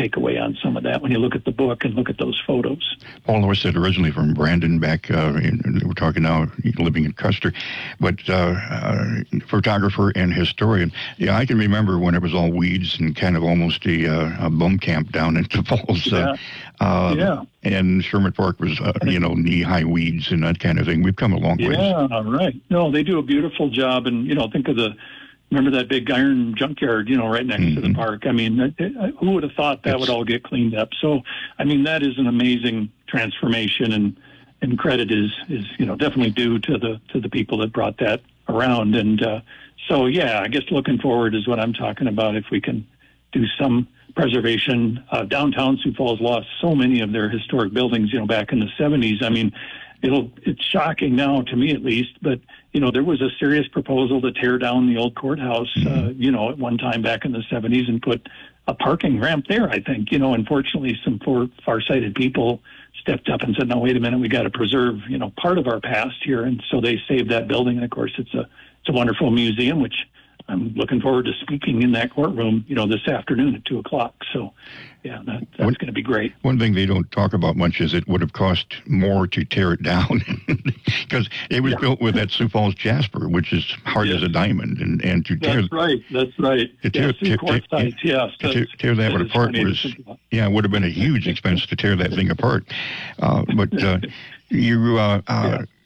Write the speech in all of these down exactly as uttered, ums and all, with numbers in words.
takeaway on some of that when you look at the book and look at those photos. Paul Orsted, originally from Brandon, back uh, in, we're talking now living in Custer, but uh, uh, photographer and historian. Yeah, I can remember when it was all weeds and kind of almost a, uh, a bum camp down into Falls. Yeah. Uh, uh, yeah. And Sherman Park was, uh, you know, knee-high weeds and that kind of thing. We've come a long way. Yeah, right. No, they do a beautiful job. And, you know, think of the, remember that big iron junkyard, you know, right next mm-hmm. to the park. I mean, it, it, who would have thought that it's, would all get cleaned up? So, I mean, that is an amazing transformation, and, and credit is, is, you know, definitely due to the, to the people that brought that around. And uh, so, yeah, I guess looking forward is what I'm talking about. If we can do some preservation. Uh, downtown Sioux Falls lost so many of their historic buildings, you know, back in the seventies. I mean, it'll it's shocking now, to me at least, but, you know, there was a serious proposal to tear down the old courthouse, uh, you know, at one time back in the seventies and put a parking ramp there, I think. You know, unfortunately, some far, far-sighted people stepped up and said, no, wait a minute, we got to preserve, you know, part of our past here. And so they saved that building. And, of course, it's a it's a wonderful museum, which I'm looking forward to speaking in that courtroom, you know, this afternoon at two o'clock. So, yeah, that, that's going to be great. One thing they don't talk about much is it would have cost more to tear it down because it was yeah. built with that Sioux Falls jasper, which is hard yeah. as a diamond. And, and to tear That's right. That's right. To tear, yeah, tear, tear, yes, to tear, tear that, that apart was, yeah, it would have been a huge expense to tear that thing apart. Uh, but uh, you, uh, uh, yeah.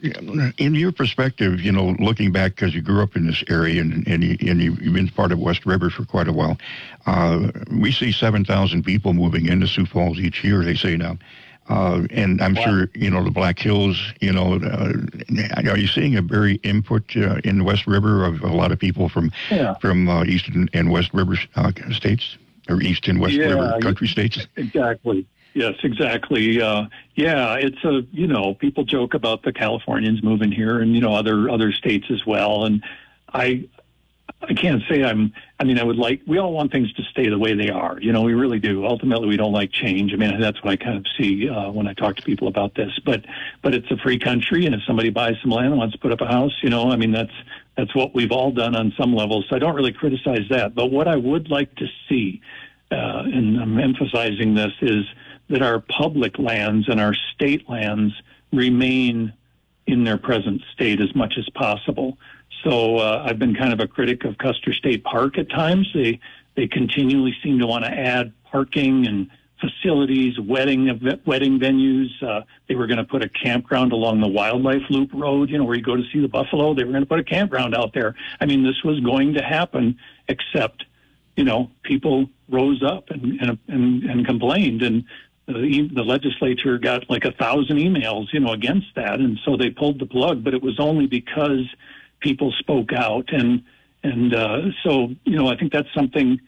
in your perspective, you know, looking back, because you grew up in this area and, and, you, and you've been part of West River for quite a while, uh, we see seven thousand people moving into Sioux Falls each year, they say now. Uh, and I'm wow. sure, you know, the Black Hills, you know, uh, are you seeing a very input uh, in West River of a lot of people from yeah. from uh, East and, and West River uh, states, or East and West yeah, River country states? Exactly. Yes, exactly. Uh, yeah, it's a, you know, people joke about the Californians moving here and, you know, other other states as well. And I I can't say I'm, I mean, I would like, we all want things to stay the way they are. You know, we really do. Ultimately, we don't like change. I mean, that's what I kind of see uh, when I talk to people about this. But but it's a free country, and if somebody buys some land and wants to put up a house, you know, I mean, that's that's what we've all done on some level. So I don't really criticize that. But what I would like to see, uh, and I'm emphasizing this, is that our public lands and our state lands remain in their present state as much as possible. So uh, I've been kind of a critic of Custer State Park at times. They they continually seem to want to add parking and facilities, wedding wedding venues. Uh, they were going to put a campground along the Wildlife Loop Road, you know, where you go to see the buffalo. They were going to put a campground out there. I mean, this was going to happen, except, you know, people rose up and and and, and complained, and the, the legislature got like a thousand emails, you know, against that, and so they pulled the plug. But it was only because people spoke out, and and uh, so, you know, I think that's something,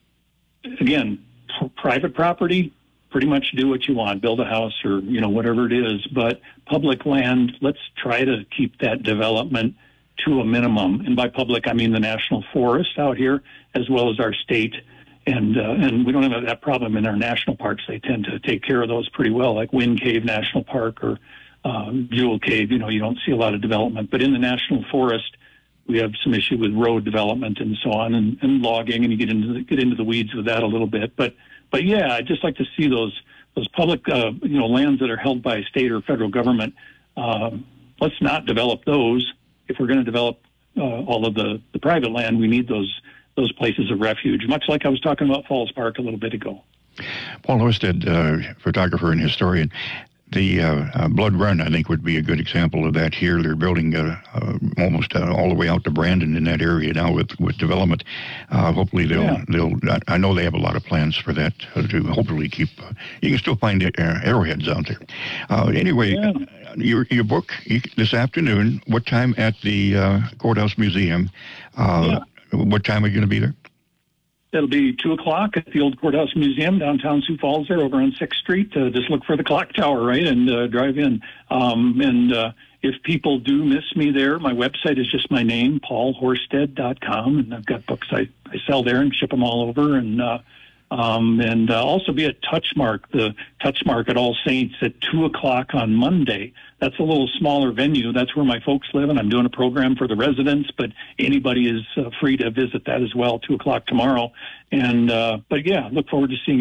again, private property, pretty much do what you want, build a house or, you know, whatever it is, but public land, let's try to keep that development to a minimum. And by public, I mean the national forest out here, as well as our state. And uh, and we don't have that problem in our national parks. They tend to take care of those pretty well, like Wind Cave National Park or Um, Jewel Cave. You know, you don't see a lot of development. But in the national forest, we have some issue with road development and so on, and, and logging, and you get into the, get into the weeds with that a little bit. But but yeah, I'd just like to see those those public uh, you know lands that are held by state or federal government. Um, let's not develop those. If we're going to develop uh, all of the, the private land, we need those those places of refuge. Much like I was talking about Falls Park a little bit ago. Paul Orsted, uh, photographer and historian. The uh, uh, Blood Run, I think, would be a good example of that here. They're building uh, uh, almost uh, all the way out to Brandon in that area now with, with development. Uh, hopefully they'll, yeah. they'll, I know they have a lot of plans for that uh, to hopefully keep, uh, you can still find uh, arrowheads out there. Uh, anyway, yeah. your, your book this afternoon, what time at the uh, Courthouse Museum? Uh, yeah. What time are you going to be there? It'll be two o'clock at the Old Courthouse Museum, downtown Sioux Falls there over on sixth Street. Uh, just look for the clock tower, right, and uh, drive in. Um, and uh, if people do miss me there, my website is just my name, paul horsted dot com, and I've got books I, I sell there and ship them all over. And uh, um, and uh, also be at Touchmark, the Touchmark at All Saints at two o'clock on Monday. That's a little smaller venue. That's where my folks live, and I'm doing a program for the residents, but anybody is uh, free to visit that as well, two o'clock tomorrow. And uh, but, yeah, look forward to seeing you.